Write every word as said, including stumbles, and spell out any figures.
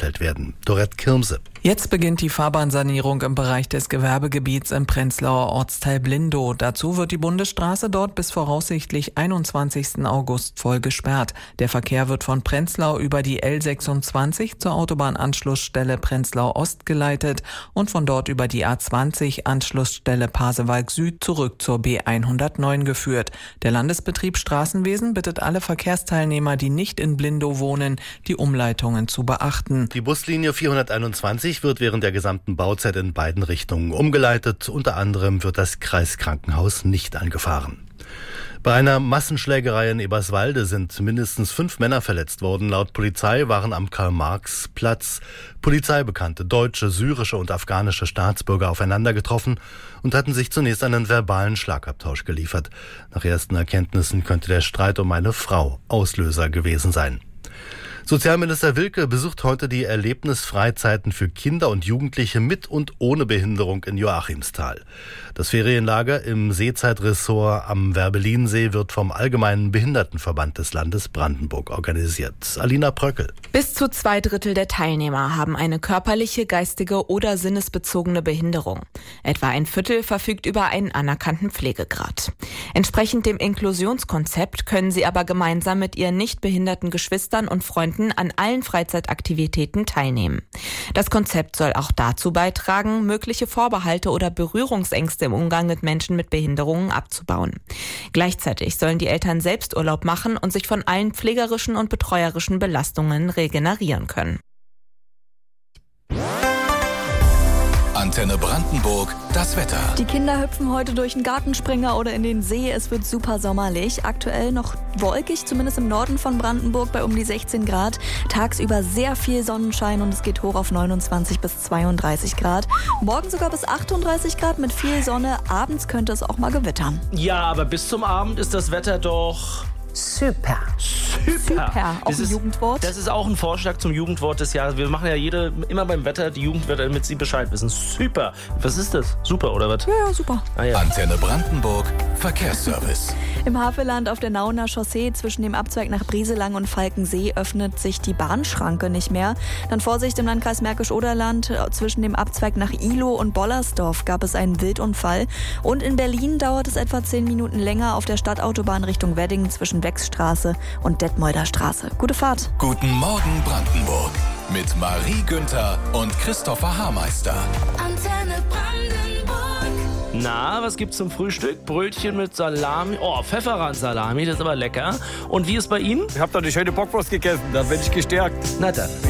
gestellt werden. Dorette Kirmse. Jetzt beginnt die Fahrbahnsanierung im Bereich des Gewerbegebiets im Prenzlauer Ortsteil Blindow. Dazu wird die Bundesstraße dort bis voraussichtlich einundzwanzigsten August voll gesperrt. Der Verkehr wird von Prenzlau über die L sechsundzwanzig zur Autobahnanschlussstelle Prenzlau Ost geleitet und von dort über die A zwanzig Anschlussstelle Pasewalk Süd zurück zur B hundertneun geführt. Der Landesbetrieb Straßenwesen bittet alle Verkehrsteilnehmer, die nicht in Blindow wohnen, die Umleitungen zu beachten. Die Buslinie vierhunderteinundzwanzig wird während der gesamten Bauzeit in beiden Richtungen umgeleitet. Unter anderem wird das Kreiskrankenhaus nicht angefahren. Bei einer Massenschlägerei in Eberswalde sind mindestens fünf Männer verletzt worden. Laut Polizei waren am Karl-Marx-Platz polizeibekannte deutsche, syrische und afghanische Staatsbürger aufeinander getroffen und hatten sich zunächst einen verbalen Schlagabtausch geliefert. Nach ersten Erkenntnissen könnte der Streit um eine Frau Auslöser gewesen sein. Sozialminister Wilke besucht heute die Erlebnisfreizeiten für Kinder und Jugendliche mit und ohne Behinderung in Joachimsthal. Das Ferienlager im Seezeitressort am Werbelinsee wird vom Allgemeinen Behindertenverband des Landes Brandenburg organisiert. Alina Pröckel. Bis zu zwei Drittel der Teilnehmer haben eine körperliche, geistige oder sinnesbezogene Behinderung. Etwa ein Viertel verfügt über einen anerkannten Pflegegrad. Entsprechend dem Inklusionskonzept können sie aber gemeinsam mit ihren nicht behinderten Geschwistern und Freunden an allen Freizeitaktivitäten teilnehmen. Das Konzept soll auch dazu beitragen, mögliche Vorbehalte oder Berührungsängste im Umgang mit Menschen mit Behinderungen abzubauen. Gleichzeitig sollen die Eltern selbst Urlaub machen und sich von allen pflegerischen und betreuerischen Belastungen regenerieren können. Antenne Brandenburg, das Wetter. Die Kinder hüpfen heute durch den Gartenspringer oder in den See. Es wird super sommerlich. Aktuell noch wolkig, zumindest im Norden von Brandenburg bei um die sechzehn Grad. Tagsüber sehr viel Sonnenschein und es geht hoch auf neunundzwanzig bis zweiunddreißig Grad. Morgen sogar bis achtunddreißig Grad mit viel Sonne. Abends könnte es auch mal gewittern. Ja, aber bis zum Abend ist das Wetter doch... Super. Super. Super. Auch Das ein ist, Jugendwort. Das ist auch ein Vorschlag zum Jugendwort des Jahres. Wir machen ja jede, immer beim Wetter die Jugendwörter, damit sie Bescheid wissen. Super. Was ist das? Super, oder was? Ja, ja, super. Ah, ja. Antenne Brandenburg, Verkehrsservice. Im Havelland auf der Nauener Chaussee zwischen dem Abzweig nach Brieselang und Falkensee öffnet sich die Bahnschranke nicht mehr. Dann Vorsicht im Landkreis Märkisch-Oderland. Zwischen dem Abzweig nach Ihlow und Bollersdorf gab es einen Wildunfall. Und in Berlin dauert es etwa zehn Minuten länger auf der Stadtautobahn Richtung Wedding zwischen Wechsstraße und Detmolder Straße. Gute Fahrt. Guten Morgen Brandenburg mit Marie Günther und Christopher Haarmeister. Antenne Brandenburg. Na, was gibt's zum Frühstück? Brötchen mit Salami. Oh, Pfefferrand-Salami, das ist aber lecker. Und wie ist bei Ihnen? Ich habe doch eine schöne Bockwurst gegessen, da bin ich gestärkt. Na dann.